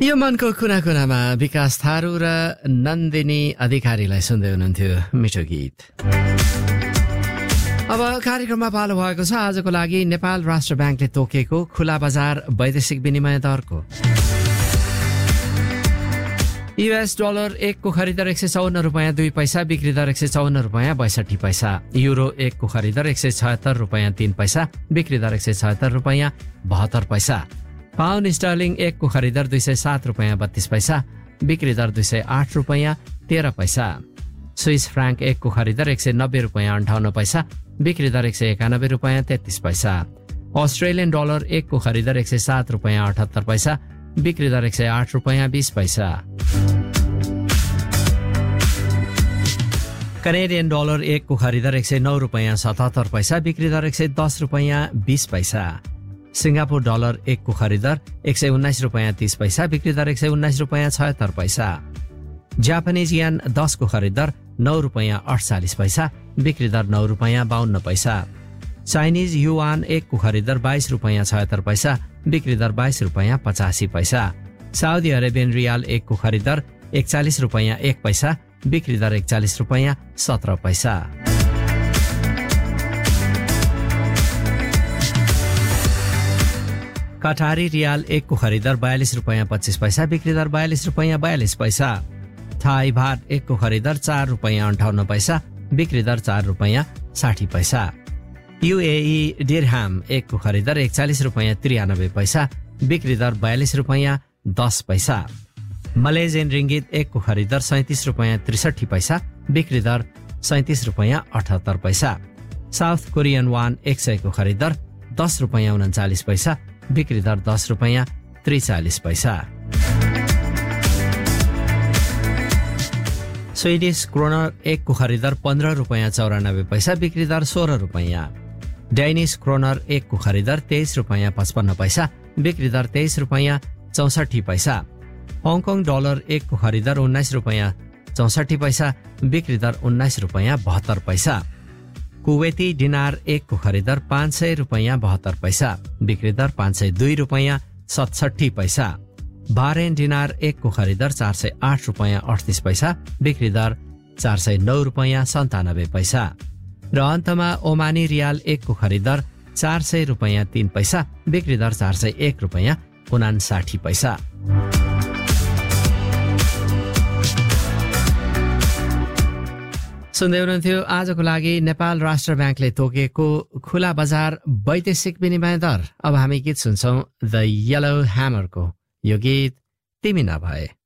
यो मनको कुना कुनामा विकास थारू र नन्दिनी अधिकारीलाई सुन्दै हुनुहुन्थ्यो मिठो गीत। अब कार्यक्रममा पालो भएको छ आजको लागि नेपाल राष्ट्र ब्याङ्कले तोकेको खुला बजार वैदेशिक विनिमय दरको। US डलर 1 को खरिदर 154 रुपैयाँ 2 पैसा, बिक्री दर 154 रुपैयाँ 62 पैसा। युरो 1 को खरिदर 176 रुपैयाँ 3 पैसा, बिक्री दर 176 रुपैयाँ 72 पैसा। पाउन्ड स्टर्लिङ 1 को खरिदर 207 रुपैयाँ 32 पैसा, बिक्री दर 208 रुपैयाँ 13 पैसा। स्विस फ्राङ्क 1 को खरिदर 190 रुपैयाँ 58 पैसा, बिक्री दर 191 रुपैयाँ 33 पैसा। अस्ट्रेलियन डलर 1 को खरिदर 107 रुपैयाँ 78 पैसा, बिक्री दर 108 रुपैयाँ 20 पैसा। कनेडियन डलर 1 को खरिदर 109 रुपैयाँ 77 पैसा, बिक्री दर 110 रुपैयाँ 20 पैसा। सिंगापुर डलर 1 को खरिदर 119 रुपैयाँ 30 पैसा, बिक्री दर 119 रुपैयाँ 76 पैसा। जापानिज यान 10 को खरिदर 9 रुपैयाँ 48 पैसा, बिक्री दर 9 रुपैयाँ 52 पैसा। चाइनिज युआन 1 को खरिदर 22 रुपैयाँ 76 पैसा, बिक्री दर 22 रुपैयाँ 85 पैसा। साउदी अरेबियन रियाल 1 को खरिदर 41 रुपैयाँ 1 पैसा, बिक्री दर 41 रुपैयाँ 17 पैसा। कटारी रियाल 1 को खरिदर 42 रुपैयाँ 25 पैसा, बिक्री दर 42 रुपैयाँ 42 पैसा। थाई बात 1 को खरिदर 4 रुपैयाँ 58 पैसा, बिक्री दर 4 रुपैयाँ 60 पैसा। यूएई दिरहाम 1 को खरिदर 41 रुपैयाँ 93 पैसा, बिक्री दर 42 रुपैयाँ 10 पैसा। मलेजियन रिङ्गित 1 को खरिदर 37 रुपैयाँ 63 पैसा, बिक्री दर 37 रुपैयाँ 78 पैसा। साउथ कोरियन वान 100 को खरिदर 10 रुपैयाँ 39 पैसा, बिक्री दर 10 रुपैयाँ 43 पैसा। स्वीडिश क्रोनर 1 को खरिदर 15 रुपैयाँ 94 पैसा, बिक्री दर 16 रुपैयाँ। डेनिश क्रोनर 1 को खरिदर 23 रुपैयाँ 55 पैसा, बिक्री दर 23 रुपैयाँ 64 पैसा। हङकङ डलर 1 को खरिदर 19 रुपैयाँ 64 पैसा, बिक्री दर 19 रुपैयाँ 72 पैसा। कुवेती दिनार 1 को खरिदर 500 रुपैयाँ 72 पैसा, बिक्री दर 502 रुपैयाँ 67 पैसा। बारेन दिनार 1 को खरिदर 408 रुपैयाँ 38 पैसा, बिक्री दर 409 रुपैयाँ 97 पैसा। र अन्तमा ओमानी रियाल 1 को खरिदर 400 रुपैयाँ 3 पैसा, बिक्री दर 401 रुपैयाँ 59 पैसा। सुन्दै हुनुहुन्थ्यो आजको लागि नेपाल राष्ट्र ब्याङ्कले तोकेको खुला बजार वैदेशिक विनिमय दर। अब हामी गीत सुन्छौं द येलो ह्यामरको। यो गीत तिमी नभए।